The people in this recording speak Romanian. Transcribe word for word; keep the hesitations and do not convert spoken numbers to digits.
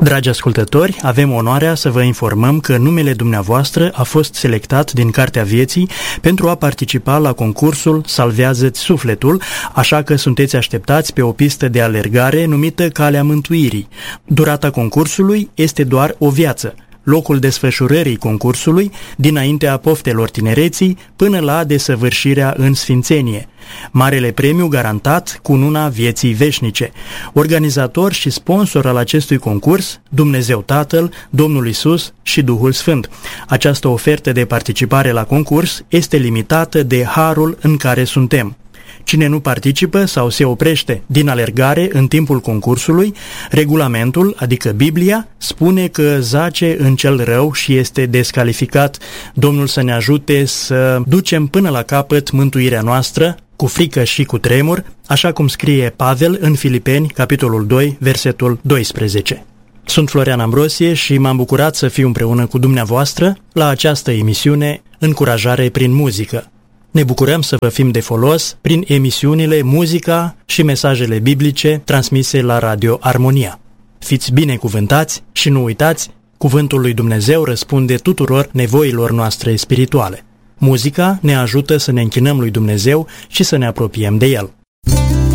Dragi ascultători, avem onoarea să vă informăm că numele dumneavoastră a fost selectat din Cartea Vieții pentru a participa la concursul Salvează-ți sufletul, așa că sunteți așteptați pe o pistă de alergare numită Calea Mântuirii. Durata concursului este doar o viață. Locul desfășurării concursului, dinaintea poftelor tinereții până la desăvârșirea în sfințenie. Marele premiu garantat, cununa vieții veșnice. Organizator și sponsor al acestui concurs, Dumnezeu Tatăl, Domnul Iisus și Duhul Sfânt. Această ofertă de participare la concurs este limitată de harul în care suntem. Cine nu participă sau se oprește din alergare în timpul concursului, regulamentul, adică Biblia, spune că zace în cel rău și este descalificat. Domnul să ne ajute să ducem până la capăt mântuirea noastră, cu frică și cu tremur, așa cum scrie Pavel în Filipeni, capitolul doi, versetul doisprezece. Sunt Florian Ambrosie și m-am bucurat să fiu împreună cu dumneavoastră la această emisiune Încurajare prin muzică. Ne bucurăm să vă fim de folos prin emisiunile, muzica și mesajele biblice transmise la Radio Armonia. Fiți binecuvântați și nu uitați, cuvântul lui Dumnezeu răspunde tuturor nevoilor noastre spirituale. Muzica ne ajută să ne închinăm lui Dumnezeu și să ne apropiem de El.